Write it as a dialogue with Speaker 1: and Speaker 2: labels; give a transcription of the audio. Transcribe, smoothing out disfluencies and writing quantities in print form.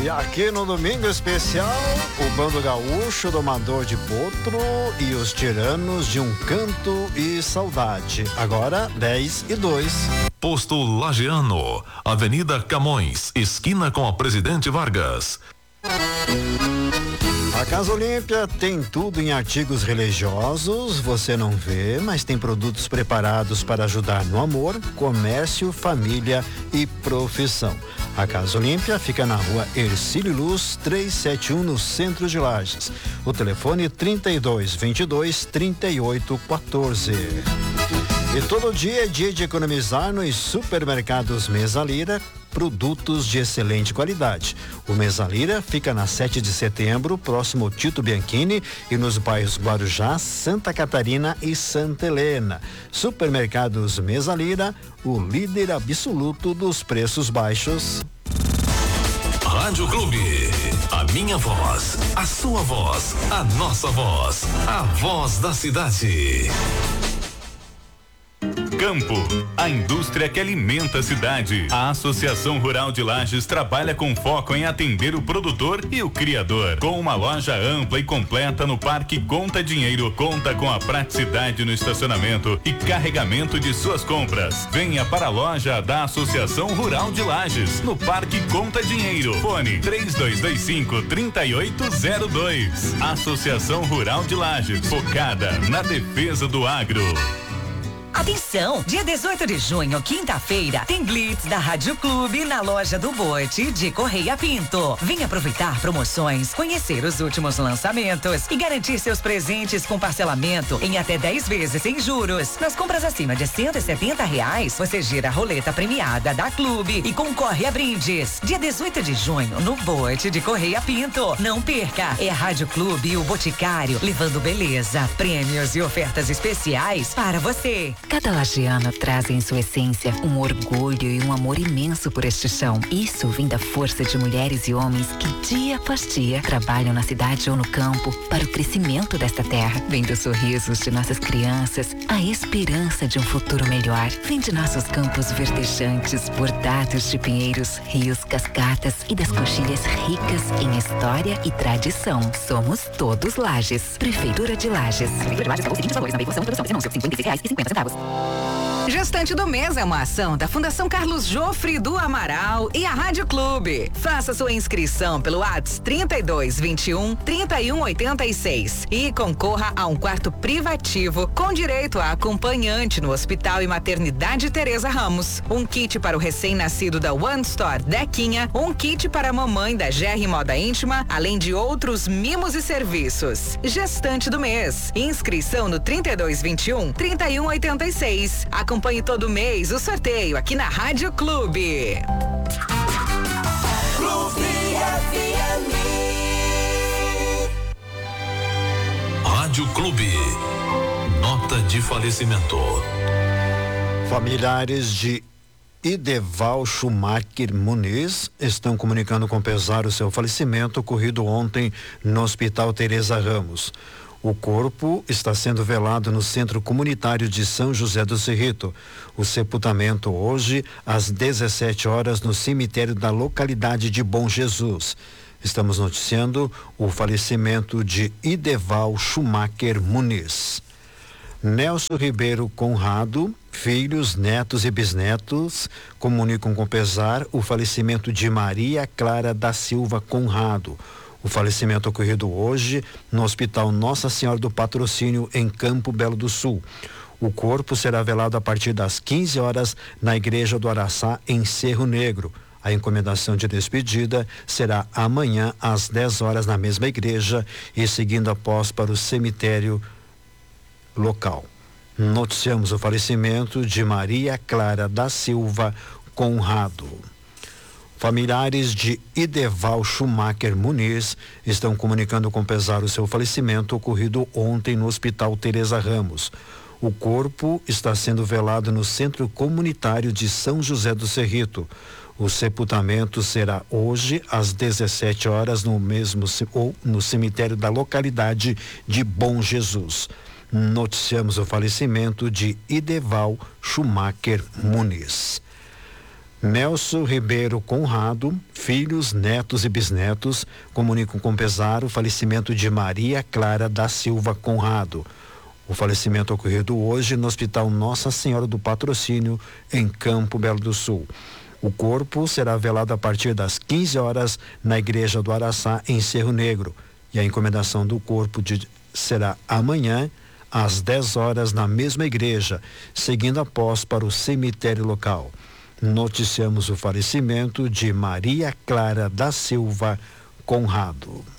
Speaker 1: E aqui no Domingo Especial, o Bando Gaúcho, Domador de Potro e os Tiranos de Um Canto e Saudade. Agora, 10:02.
Speaker 2: Posto Lajeano, Avenida Camões, esquina com a Presidente Vargas.
Speaker 1: A Casa Olímpia tem tudo em artigos religiosos, você não vê, mas tem produtos preparados para ajudar no amor, comércio, família e profissão. A Casa Olímpia fica na rua Ercílio Luz, 371, no centro de Lages. O telefone 3222-3814. E todo dia é dia de economizar nos supermercados Mesa Lira, produtos de excelente qualidade. O Mesa Lira fica na 7 de setembro, próximo ao Tito Bianchini, e nos bairros Guarujá, Santa Catarina e Santa Helena. Supermercados Mesa Lira, o líder absoluto dos preços baixos.
Speaker 2: Rádio Clube, a minha voz, a sua voz, a nossa voz, a voz da cidade.
Speaker 3: Campo, a indústria que alimenta a cidade. A Associação Rural de Lages trabalha com foco em atender o produtor e o criador. Com uma loja ampla e completa no Parque Conta Dinheiro, conta com a praticidade no estacionamento e carregamento de suas compras. Venha para a loja da Associação Rural de Lages, no Parque Conta Dinheiro. Fone 3225-3802. Associação Rural de Lages, focada na defesa do agro.
Speaker 4: Atenção, dia 18 de junho, quinta-feira, tem Blitz da Rádio Clube na loja do Bote de Correia Pinto. Venha aproveitar promoções, conhecer os últimos lançamentos e garantir seus presentes com parcelamento em até 10 vezes sem juros. Nas compras acima de R$170, você gira a roleta premiada da Clube e concorre a brindes. Dia 18 de junho, no Bote de Correia Pinto. Não perca, é a Rádio Clube e o Boticário levando beleza, prêmios e ofertas especiais para você.
Speaker 5: Cada lajeano traz em sua essência um orgulho e um amor imenso por este chão. Isso vem da força de mulheres e homens que dia após dia trabalham na cidade ou no campo para o crescimento desta terra. Vem dos sorrisos de nossas crianças, a esperança de um futuro melhor. Vem de nossos campos verdejantes, bordados de pinheiros, rios, cascatas e das coxilhas ricas em história e tradição. Somos todos Lages. Prefeitura de Lages. Prefeitura de Lages pagou os seguintes valores na veiculação e produção desse anúncio: R$56,50.
Speaker 6: Gestante do Mês é uma ação da Fundação Carlos Jofre do Amaral e a Rádio Clube. Faça sua inscrição pelo WhatsApp 3221-3186 e concorra a um quarto privativo com direito a acompanhante no Hospital e Maternidade Teresa Ramos. Um kit para o recém-nascido da One Store Dequinha, um kit para a mamãe da GR Moda Íntima, além de outros mimos e serviços. Gestante do Mês. Inscrição no 3221-3186. Acompanhe todo mês o sorteio aqui na Rádio Clube.
Speaker 7: Clube FM.
Speaker 2: Rádio Clube. Nota de falecimento.
Speaker 1: Familiares de Ideval Schumacher Muniz estão comunicando com pesar o seu falecimento ocorrido ontem no Hospital Teresa Ramos. O corpo está sendo velado no Centro Comunitário de São José do Cerrito. O sepultamento hoje às 17 horas no cemitério da localidade de Bom Jesus. Estamos noticiando o falecimento de Ideval Schumacher Muniz. Nelson Ribeiro Conrado, filhos, netos e bisnetos comunicam com pesar o falecimento de Maria Clara da Silva Conrado. O falecimento ocorrido hoje no Hospital Nossa Senhora do Patrocínio, em Campo Belo do Sul. O corpo será velado a partir das 15 horas na Igreja do Araçá, em Cerro Negro. A encomendação de despedida será amanhã às 10 horas na mesma igreja e seguindo após para o cemitério local. Noticiamos o falecimento de Maria Clara da Silva Conrado. Familiares de Ideval Schumacher Muniz estão comunicando com pesar o seu falecimento ocorrido ontem no Hospital Teresa Ramos. O corpo está sendo velado no Centro Comunitário de São José do Cerrito. O sepultamento será hoje às 17 horas no cemitério da localidade de Bom Jesus. Noticiamos o falecimento de Ideval Schumacher Muniz. Nelson Ribeiro Conrado, filhos, netos e bisnetos comunicam com pesar o falecimento de Maria Clara da Silva Conrado. O falecimento ocorrido hoje no Hospital Nossa Senhora do Patrocínio, em Campo Belo do Sul. O corpo será velado a partir das 15 horas na Igreja do Araçá, em Cerro Negro. E a encomendação do corpo será amanhã, às 10 horas, na mesma igreja, seguindo após para o cemitério local. Noticiamos o falecimento de Maria Clara da Silva Conrado.